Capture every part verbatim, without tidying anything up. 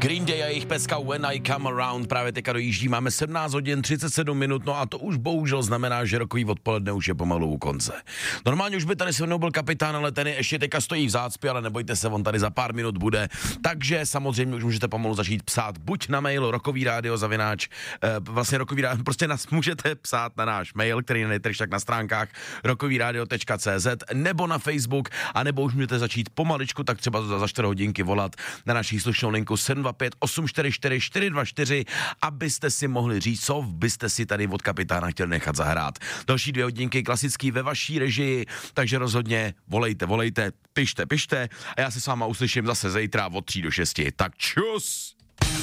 Green Day a jejich pecka When I Come Around právě teďka dojíždí. Máme sedmnáct hodin třicet sedm minut, no a to už bohužel znamená, že rokový odpoledne už je pomalu u konce. Normálně už by tady se mnou byl kapitán, ale ten je ještě teďka stojí v zácpě, ale nebojte se, on tady za pár minut bude. Takže samozřejmě už můžete pomalu začít psát buď na mail rokový rádio zavináč, eh, vlastně rokový rádio, prostě nás můžete psát na náš mail, který najdete tak na stránkách rokový rádio tečka cé zet, nebo na Facebook, a nebo už můžete začít pomaličku, tak třeba za, za čtyři hodinky volat na naší slušnou linku sedm dva pět osm čtyři čtyři čtyři dva čtyři, abyste si mohli říct, co byste si tady od kapitána chtěli nechat zahrát. Další dvě hodinky klasický ve vaší režii, takže rozhodně volejte, volejte, pište, pište a já se s váma uslyším zase zítra od tří do šesti. Tak čus!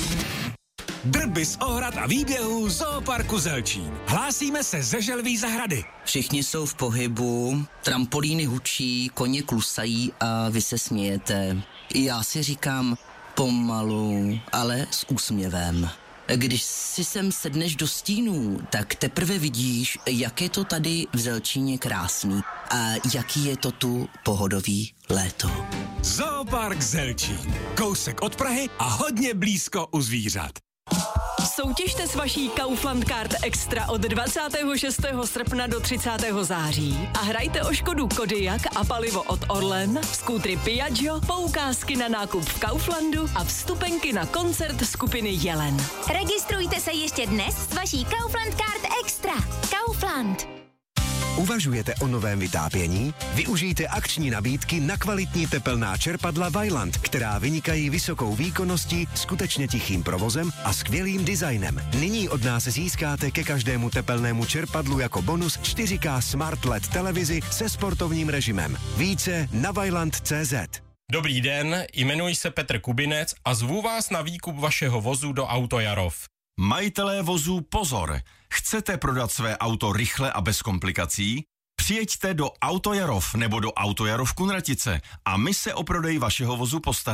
Drby z ohrad a výběhů Zooparku Zelčín. Hlásíme se ze Želví zahrady. Všichni jsou v pohybu, trampolíny hučí, koně klusají a vy se smějete. Já si říkám pomalu, ale s úsměvem. Když si sem sedneš do stínů, tak teprve vidíš, jak je to tady v Zelčíně krásný a jaký je to tu pohodový léto. Zoopark Zelčín. Kousek od Prahy a hodně blízko u zvířat. Soutěžte s vaší Kaufland Card Extra od dvacátého šestého srpna do třicátého září a hrajte o Škodu Kodiaq a palivo od Orlen, skútry Piaggio, poukázky na nákup v Kauflandu a vstupenky na koncert skupiny Jelen. Registrujte se ještě dnes s vaší Kaufland Card Extra. Kaufland. Uvažujete o novém vytápění? Využijte akční nabídky na kvalitní tepelná čerpadla Vaillant, která vynikají vysokou výkonností, skutečně tichým provozem a skvělým designem. Nyní od nás získáte ke každému tepelnému čerpadlu jako bonus čtyři ká Smart el é dé televizi se sportovním režimem. Více na vaillant tečka cé zet. Dobrý den, jmenuji se Petr Kubinec a zvu vás na výkup vašeho vozu do Autojarov. Majitelé vozů pozor! Chcete prodat své auto rychle a bez komplikací? Přijeďte do Autojarov nebo do Autojarov Kunratice a my se o prodej vašeho vozu postaráme.